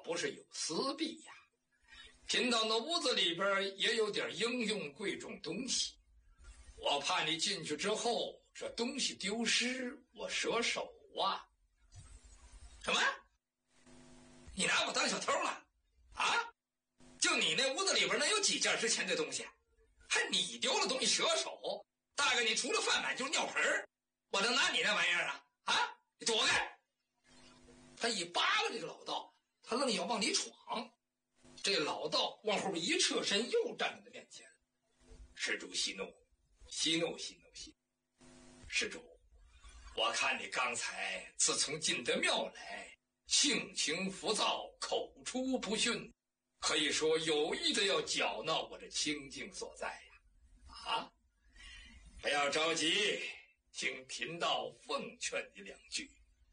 不是有私弊呀。贫道那屋子里边也有点应用贵重东西，我怕你进去之后这东西丢失，我折手啊。什么？你拿我当小偷了？啊？就你那屋子里边能有几件值钱的东西？还你丢了东西折手？大概你除了饭碗就是尿盆，我能拿你那玩意儿啊？啊？你躲开！他一扒拉这个老道，他愣要往里闯。这老道往后边一侧身，又站在他面前。施主息怒，息怒，息怒，息怒。施主，我看你刚才自从进得庙来，性情浮躁，口出不逊，可以说有意的要搅闹我这清净所在呀！啊，不要着急，请贫道奉劝你两句。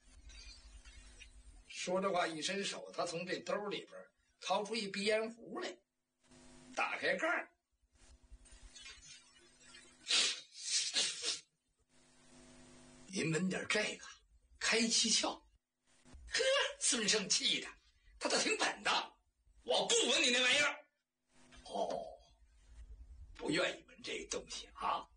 说这话一伸手，他从这兜里边掏出一鼻烟壶来，打开盖儿，您闻点这个，开七窍。呵，孙胜气的，他倒挺本的。我不闻你那玩意儿。哦，不愿意闻这东西啊。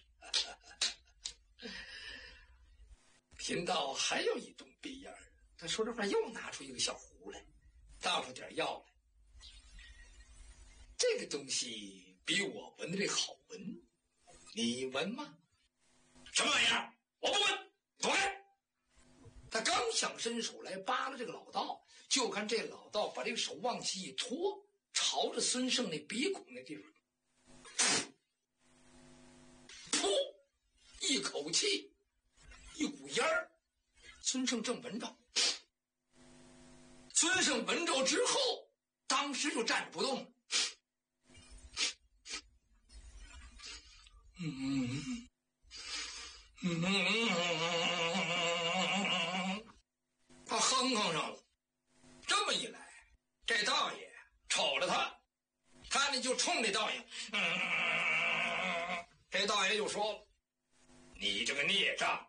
贫道还有一种鼻烟儿。他说这话又拿出一个小壶来，倒出点药来。这个东西比我闻的这好闻，你闻吗？什么玩意儿？我不闻，躲开！他刚想伸手来扒拉这个老道，就看这老道把这个手往起一拖，朝着孙胜那鼻孔那地方，噗，一口气，一股烟儿。孙胜正闻着，孙胜闻着之后，当时就站着不动了。他哼哼上了。这么一来，这道爷瞅着他，他呢就冲这道爷，这道爷就说了：“你这个孽障，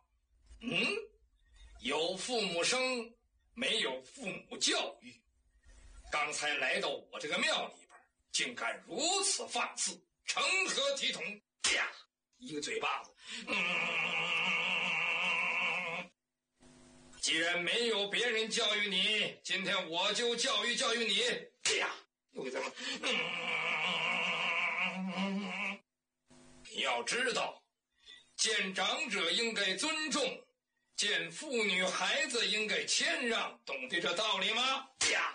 有父母生，没有父母教育，刚才来到我这个庙里边，竟敢如此放肆，成何体统？”啪，一个嘴巴子。既然没有别人教育你，今天我就教育教育你。啪，又给他们。你要知道，见长者应该尊重，见妇女孩子应该谦让，懂得这道理吗？啪！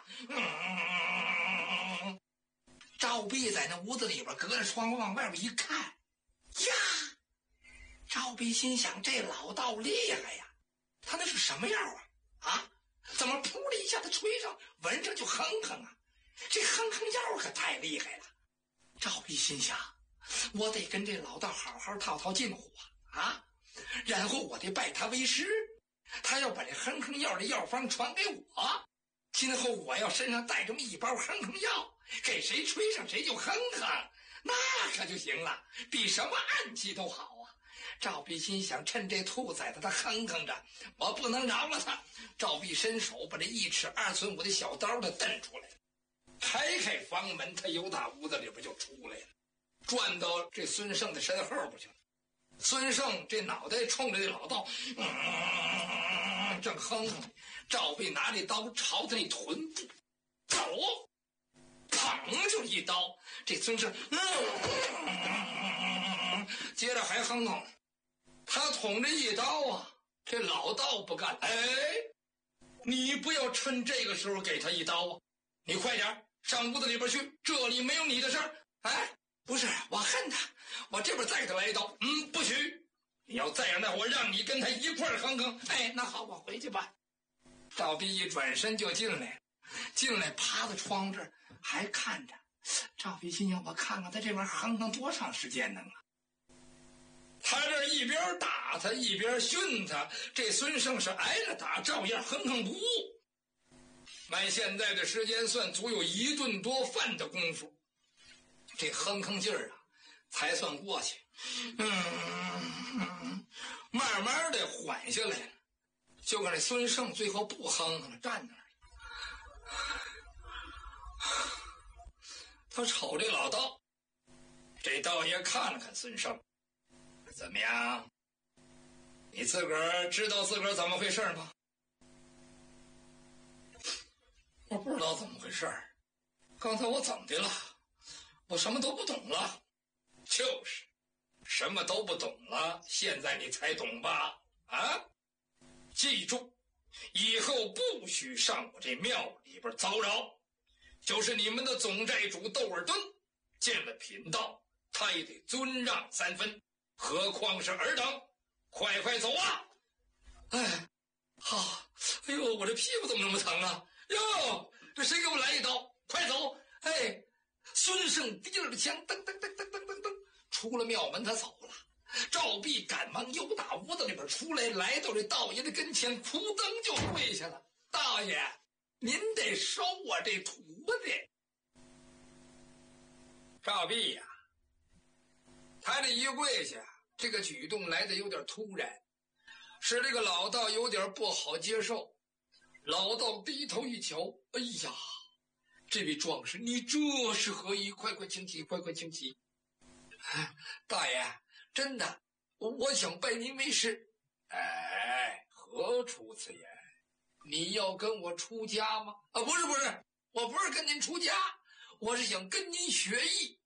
赵弼在那屋子里边隔着窗户往外边一看，呀！赵弼心想，这老道厉害呀，他那是什么药啊？啊，怎么噗的一下子吹上，闻着就哼哼啊？这哼哼药可太厉害了。赵弼心想，我得跟这老道好好套套近乎啊，然后我得拜他为师，他要把这哼哼药的药方传给我，今后我要身上带这么一包哼哼药，给谁吹上谁就哼哼，那可就行了，比什么暗器都好啊。赵弼心想，趁这兔崽子他哼哼着，我不能饶了他。赵弼伸手把这1尺2寸5的小刀他蹬出来了，开开房门，他由大屋子里边就出来了，转到这孙胜的身后边去了。孙胜这脑袋冲着这老道，正哼哼，赵弼拿这刀朝他那臀部走，砰就一刀，这孙胜接着还哼哼，他捅这一刀啊，这老道不干，你不要趁这个时候给他一刀啊，你快点上屋子里边去，这里没有你的事儿。不是，我恨他，我这边再给他来一刀。不许，你要再让那我让你跟他一块儿哼哼。那好，我回去吧。赵弼一转身就进来，趴在窗这儿还看着。赵弼心想，我看看他这边哼哼多长时间呢？他这一边打他一边训他，这孙胜是挨着打照样哼哼不误。按现在的时间算，足有1顿多饭的功夫，这哼哼劲儿啊才算过去。慢慢的缓下来了，就看这孙胜最后不哼哼了，站那儿了。 他瞅这老道，这道爷看了看孙胜，怎么样？你自个儿知道自个儿怎么回事吗？我不知道怎么回事，刚才我怎么的了？我什么都不懂了。就是，什么都不懂了，现在你才懂吧？啊！记住，以后不许上我这庙里边骚扰。就是你们的总寨主窦尔敦，见了贫道，他也得尊让3分，何况是尔等。快走啊！哎，好，哎呦，我这屁股怎么那么疼啊？哟，这谁给我来一刀？快走！哎，孙胜提了枪，噔噔噔噔噔噔噔，出了庙门，他走了。赵壁赶忙又打屋子里边出来，来到这道爷的跟前，扑噔就跪下了。道爷，您得收我这徒弟。赵壁呀，他这一跪下，这个举动来得有点突然，使这个老道有点不好接受。老道低头一瞧，哎呀，这位壮士，你这是何意？快请起，快请起！大爷，真的，我想拜您为师。哎，何出此言？你要跟我出家吗？啊，不是，我不是跟您出家，我是想跟您学艺。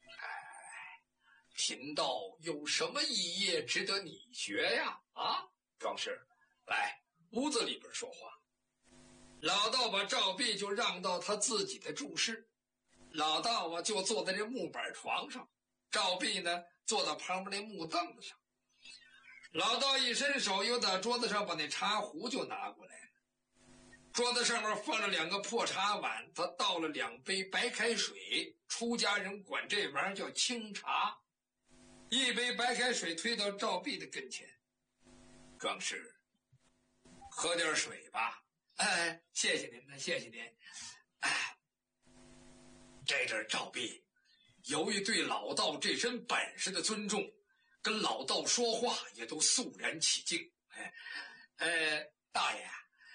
贫道有什么艺业值得你学呀？啊，壮士，来屋子里边说话。老道把赵壁就让到他自己的住室，老道啊就坐在这木板床上，赵壁呢坐到旁边那木凳子上。老道一伸手，又到桌子上把那茶壶就拿过来了。桌子上面放着2个破茶碗，他倒了2杯白开水，出家人管这玩意儿叫清茶。一杯白开水推到赵壁的跟前，壮士，喝点水吧。哎，谢谢您，谢谢您。哎，这阵赵壁由于对老道这身本事的尊重，跟老道说话也都肃然起敬。大爷，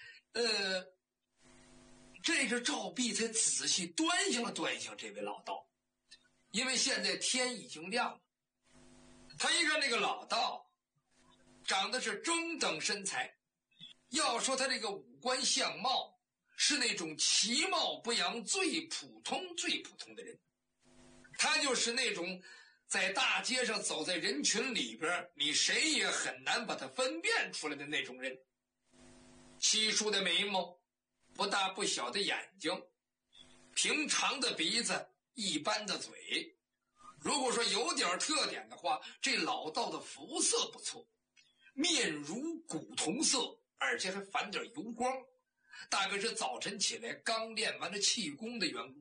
这阵赵壁才仔细端详了端详这位老道，因为现在天已经亮了。他一看这个老道长得是中等身材，要说他这个五官相貌是那种其貌不扬最普通的人，他就是那种在大街上走在人群里边你谁也很难把他分辨出来的那种人。稀疏的眉毛，不大不小的眼睛，平常的鼻子，一般的嘴。如果说有点特点的话，这老道的肤色不错，面如古铜色，而且还泛点油光，大概是早晨起来刚练完了气功的缘故。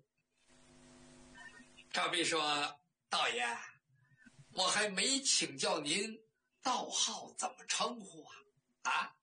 赵壁说，道爷，我还没请教您道号怎么称呼啊？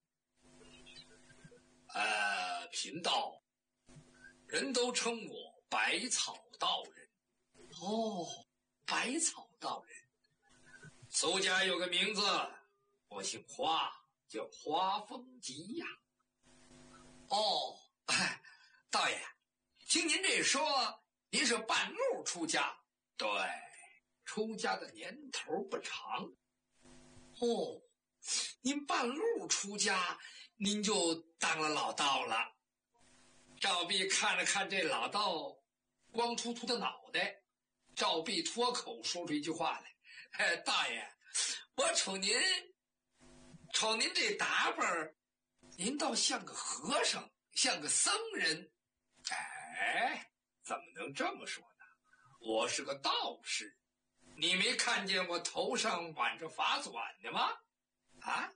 贫道人都称我百草道人。哦，百草道人，俗家有个名字，我姓花，叫花风吉呀。哦，道爷，听您这说，您是半路出家？对，出家的年头不长。哦，您半路出家，您就当了老道了。赵壁看了看这老道光秃秃的脑袋，赵壁脱口说出一句话来：大爷，我瞅您这打扮，您倒像个和尚，像个僧人。哎，怎么能这么说呢？我是个道士，你没看见我头上挽着法纂的吗？啊！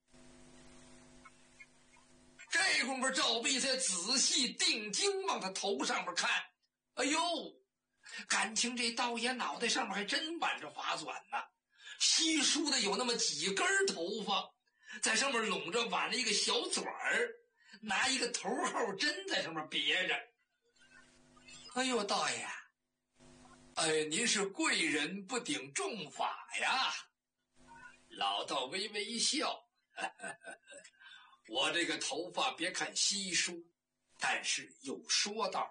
这功夫赵壁才仔细定睛往他头上面看，哎呦，感情这道爷脑袋上面还真挽着法纂呢，稀疏的有那么几根头发，在上面拢着挽了一个小嘴儿，拿一个头号针在上面别着。哎呦，道爷，您是贵人不顶重法呀。老道微微一笑，我这个头发别看稀疏，但是有说道。